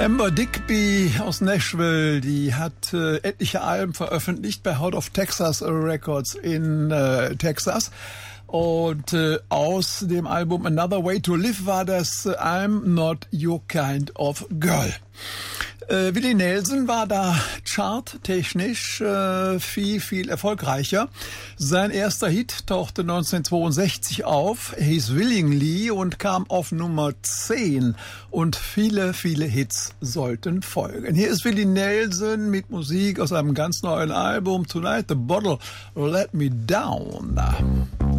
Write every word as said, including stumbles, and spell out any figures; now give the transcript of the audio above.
Amber Digby aus Nashville, die hat äh, etliche Alben veröffentlicht bei Heart of Texas Records in äh, Texas. Und äh, aus dem Album Another Way to Live war das äh, I'm Not Your Kind of Girl. Äh, Willie Nelson war da charttechnisch äh, viel, viel erfolgreicher. Sein erster Hit tauchte neunzehnhundertzweiundsechzig auf, He's Willingly, und kam auf Nummer zehn. Und viele, viele Hits sollten folgen. Hier ist Willie Nelson mit Musik aus einem ganz neuen Album, Tonight the Bottle Let Me Down.